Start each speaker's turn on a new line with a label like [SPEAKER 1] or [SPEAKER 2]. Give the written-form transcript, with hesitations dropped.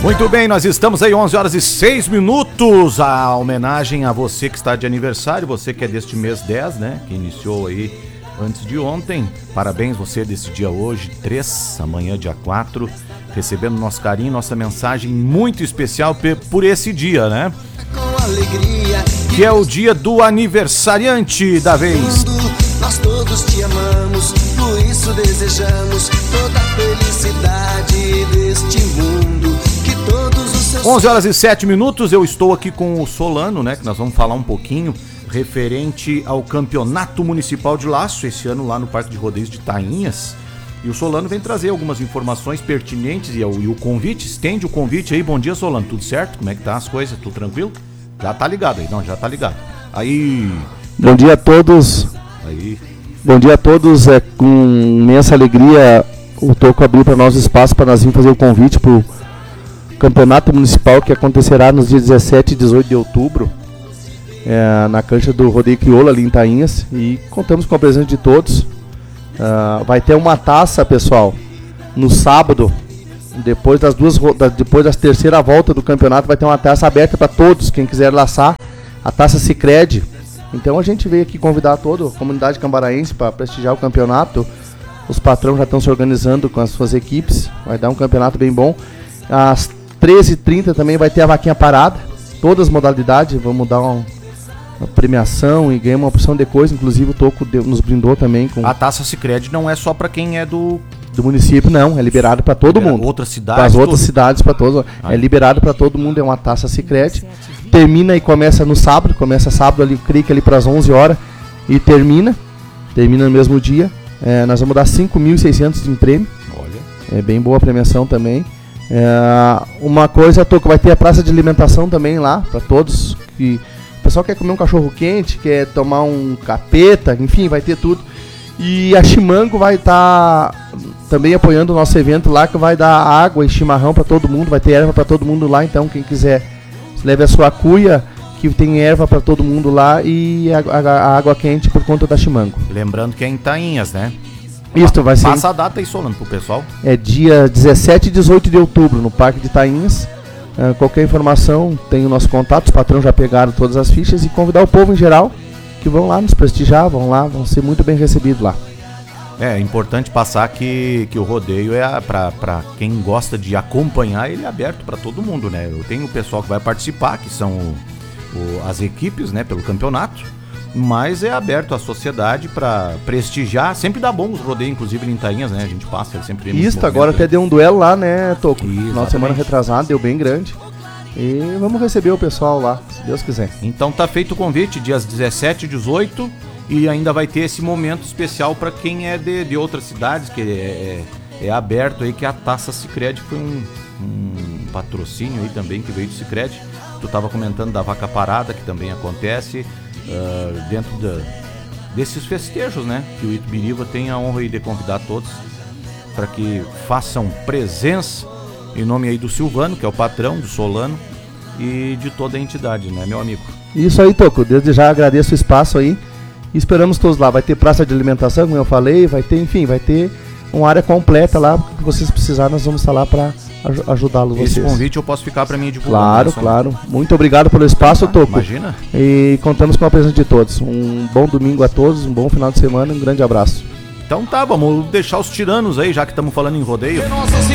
[SPEAKER 1] Muito bem, nós estamos aí 11 horas e 6 minutos. A homenagem a você que está de aniversário, você que é deste mês 10, né? Que iniciou aí antes de ontem. Parabéns você desse dia hoje, 3, amanhã dia 4, recebendo nosso carinho, nossa mensagem muito especial por esse dia, né? Que é o dia do aniversariante da vez.
[SPEAKER 2] Nós todos te amamos, por isso desejamos toda a felicidade deste mundo. Que todos os seus
[SPEAKER 1] 11 horas e 7 minutos, eu estou aqui com o Solano, né? Que nós vamos falar um pouquinho referente ao Campeonato Municipal de Laço, esse ano lá no Parque de Rodeios de Tainhas. E o Solano vem trazer algumas informações pertinentes e o convite, estende o convite aí. Bom dia, Solano, tudo certo? Como é que tá as coisas? Tudo tranquilo? Já tá ligado aí, não, já tá ligado. Aí...
[SPEAKER 3] Bom dia a todos.
[SPEAKER 1] Aí...
[SPEAKER 3] Bom dia a todos, é com imensa alegria o Toco abriu para nós o espaço para nós virmos fazer o convite para o Campeonato Municipal que acontecerá nos dias 17 e 18 de outubro, na cancha do Rodeio Crioulo ali em Tainhas, e contamos com a presença de todos. Vai ter uma taça, pessoal, no sábado, depois da terceira volta do campeonato, vai ter uma taça aberta para todos, quem quiser laçar, a taça Sicredi. Então a gente veio aqui convidar toda a comunidade cambaraense para prestigiar o campeonato. Os patrões já estão se organizando com as suas equipes, vai dar um campeonato bem bom. Às 13h30 também vai ter a vaquinha parada, todas as modalidades, vamos dar uma premiação e ganhar uma opção de coisa, inclusive o Toco nos brindou também com...
[SPEAKER 1] A taça Sicredi não é só para quem é do
[SPEAKER 3] município, não, é liberado para todo mundo.
[SPEAKER 1] Outras cidades?
[SPEAKER 3] Das outras cidades para todos, é liberado para todo mundo, é uma taça Sicredi. Termina e começa no sábado, ali, creio que ali para as 11 horas e termina no mesmo dia. Nós vamos dar 5.600 em prêmio. Olha. É bem boa a premiação também. Uma coisa, Toco, vai ter a praça de alimentação também lá, para todos. Que o pessoal quer comer um cachorro quente, quer tomar um capeta, enfim, vai ter tudo. E a Chimango vai estar também apoiando o nosso evento lá, que vai dar água e chimarrão para todo mundo, vai ter erva para todo mundo lá, então quem quiser leve a sua cuia, que tem erva para todo mundo lá, e a água quente por conta da Chimango.
[SPEAKER 1] Lembrando que é em Tainhas, né?
[SPEAKER 3] Isso vai ser.
[SPEAKER 1] Passa a data aí, Solano, pro pessoal.
[SPEAKER 3] É dia 17 e 18 de outubro, no Parque de Tainhas. Qualquer informação, tem o nosso contato, os patrões já pegaram todas as fichas, e convidar o povo em geral que vão lá nos prestigiar, vão ser muito bem recebidos lá.
[SPEAKER 1] É importante passar que o rodeio para quem gosta de acompanhar, ele é aberto para todo mundo, né? Eu tenho o pessoal que vai participar, que são as equipes, né, pelo campeonato, mas é aberto à sociedade para prestigiar. Sempre dá bom os rodeios, inclusive em Tainhas, né? A gente passa, sempre.
[SPEAKER 3] Isso, agora até deu um duelo lá, né, Toco?
[SPEAKER 1] Na
[SPEAKER 3] semana retrasada, deu bem grande. E vamos receber o pessoal lá, se Deus quiser.
[SPEAKER 1] Então tá feito o convite, dias 17 e 18. E ainda vai ter esse momento especial para quem é de outras cidades, que é aberto aí, que a taça Sicredi foi um patrocínio aí também que veio do Sicredi. Tu estava comentando da vaca parada, que também acontece dentro desses festejos, né? Que o Itubiriva tem a honra aí de convidar todos para que façam presença em nome aí do Silvano, que é o patrão, do Solano e de toda a entidade, né, meu amigo?
[SPEAKER 3] Isso aí, Toco, desde já agradeço o espaço aí. E esperamos todos lá. Vai ter praça de alimentação, como eu falei, vai ter uma área completa lá. O que vocês precisarem, nós vamos estar lá para ajudá-los.
[SPEAKER 1] Esse convite eu posso ficar para mim divulgar.
[SPEAKER 3] Claro. Muito obrigado pelo espaço, Toco.
[SPEAKER 1] Imagina.
[SPEAKER 3] E contamos com a presença de todos. Um bom domingo a todos, um bom final de semana, um grande abraço.
[SPEAKER 1] Então tá, vamos deixar os tiranos aí, já que estamos falando em rodeio.